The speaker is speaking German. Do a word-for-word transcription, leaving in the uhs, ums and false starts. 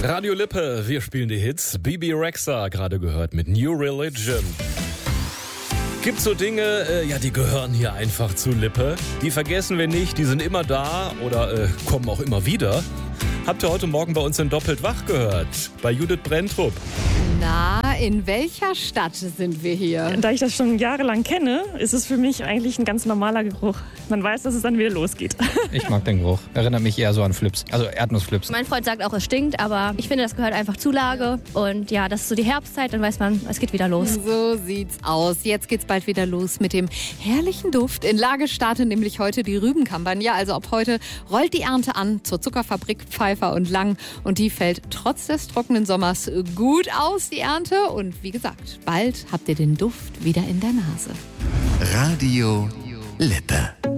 Radio Lippe, wir spielen die Hits. Bebe Rexha, gerade gehört mit New Religion. Gibt so Dinge, äh, ja, die gehören hier einfach zu Lippe. Die vergessen wir nicht, die sind immer da oder äh, kommen auch immer wieder. Habt ihr heute Morgen bei uns in Doppelt wach gehört? Bei Judith Brenntrup. Na, in welcher Stadt sind wir hier? Da ich das schon jahrelang kenne, ist es für mich eigentlich ein ganz normaler Geruch. Man weiß, dass es dann wieder losgeht. Ich mag den Geruch. Erinnert mich eher so an Flips, also Erdnussflips. Mein Freund sagt auch, es stinkt, aber ich finde, das gehört einfach zu Lage. Und ja, das ist so die Herbstzeit, dann weiß man, es geht wieder los. So sieht's aus. Jetzt geht's bald wieder los mit dem herrlichen Duft. In Lage startet nämlich heute die Rübenkampagne. Also ab heute rollt die Ernte an zur Zuckerfabrik Pfeiffer und Lang. Und die fällt trotz des trockenen Sommers gut aus, die Ernte. Und wie gesagt, bald habt ihr den Duft wieder in der Nase. Radio Lippe.